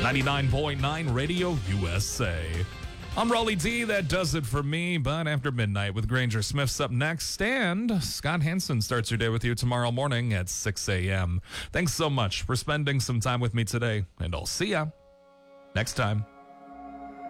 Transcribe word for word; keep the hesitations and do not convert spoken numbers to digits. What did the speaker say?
ninety-nine point nine Radio U S A. I'm Raleigh D. That does it for me. But after midnight with Granger Smith's up next. And Scott Hansen starts your day with you tomorrow morning at six a.m. Thanks so much for spending some time with me today. And I'll see ya next time.